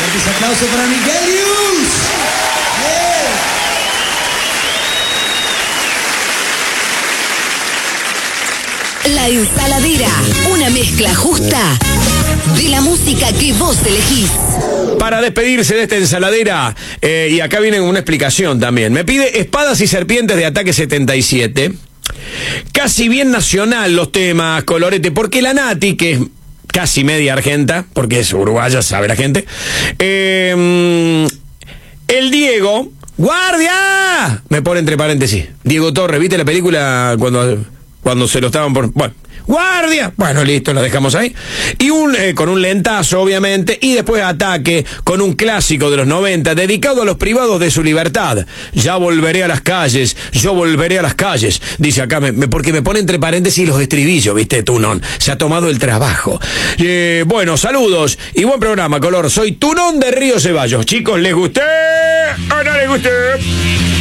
Fuertes aplausos para Miguelius. La Ensaladera, una mezcla justa de la música que vos elegís. Para despedirse de esta ensaladera, y acá viene una explicación también. Me pide Espadas y Serpientes de Ataque 77. Casi bien nacional los temas, Colorete, porque la Nati, que es casi media argenta, porque es uruguaya, sabe la gente. El Diego, ¡guardia! Me pone entre paréntesis. Diego Torres, ¿viste la película cuando se lo estaban por... Bueno, ¡guardia! Bueno, listo, lo dejamos ahí. Y con un lentazo, obviamente, y después Ataque, con un clásico de los 90, dedicado a los privados de su libertad. Ya volveré a las calles, yo volveré a las calles. Dice acá, porque me pone entre paréntesis los estribillos, ¿viste? Tunón, se ha tomado el trabajo. Bueno, saludos y buen programa, Color. Soy Tunón de Río Ceballos. Chicos, ¿les gusté o no les gusté?